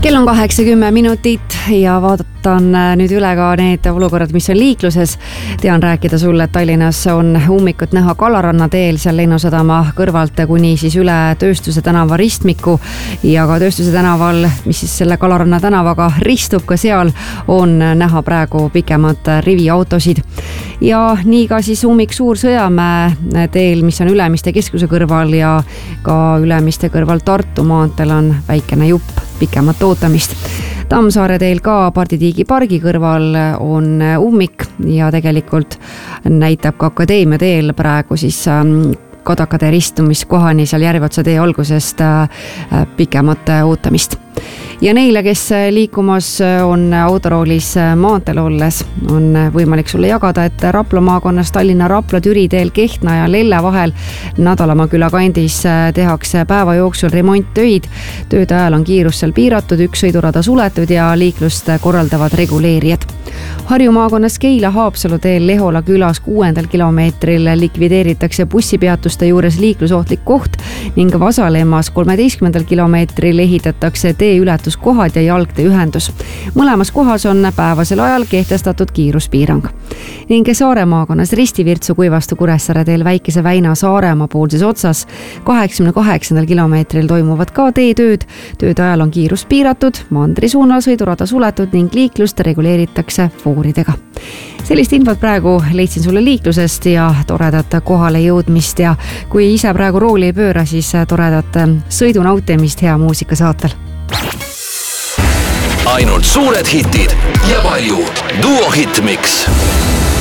Kell on 8:10 minutit ja vaatan nüüd üle ka need olukorrad, mis on liikluses. Tean rääkida sulle, et Tallinnas on ummikut näha Kalaranna teel seal Lennusadama kõrvalt kuni siis üle Tööstuse tänava ristmiku ja ka Tööstuse tänaval, mis siis selle Kalaranna tänavaga ristub, ka seal on näha praegu pikemad riviautosid. Ja nii ka siis ummik Suur-Sõjamäe teel, mis on Ülemiste keskuse kõrval ja ka Ülemiste kõrval Tartu maanteel on väikene jupp pikemat ootamist. Tammsaare teel ka Parditiigi pargi kõrval on ummik ja tegelikult näitab ka Akadeemia teel praegu siis Kadakatee ristumiskohani seal Järveotsa tee algusest pikemat ootamist. Ja neile, kes liikumas on autoroolis maanteel olles, on võimalik sulle jagada, et Rapla maakonnas Tallinna Rapla Türi teel Kehtna ja Lelle vahel Nadalamaa küla kandis tehakse päeva jooksul remonttöid. Tööde ajal on kiirus seal piiratud, üks sõidurada suletud ja liiklust korraldavad reguleerijad. Harju maakonnas Keila Haapsalu teel Lehola külas 6. kilomeetril likvideeritakse bussipeatuste juures liiklusohtlik koht ning Vasalemmas 13. kilomeetril ehitatakse tee ületuskohad ja jalgtee ühendus. Mõlemas kohas on päevasel ajal kehtestatud kiiruspiirang. Ning Saare maakonnas Ristivirtsu Kuivastu Kuressaare teel Väikese Väina Saaremaa poolses otsas 88. kilomeetril toimuvad ka teetööd. Tööde ajal on kiirus piiratud, mandri suunal sõidurada suletud ning liiklust reguleeritakse fooridega. Sellist infot praegu leidsin sulle liiklusest ja toredat kohale jõudmist ja kui ise praegu rooli ei pööra, siis toredat sõidunautimist hea muusika saatel. Ainult suured hitid ja palju Duo Hitmix.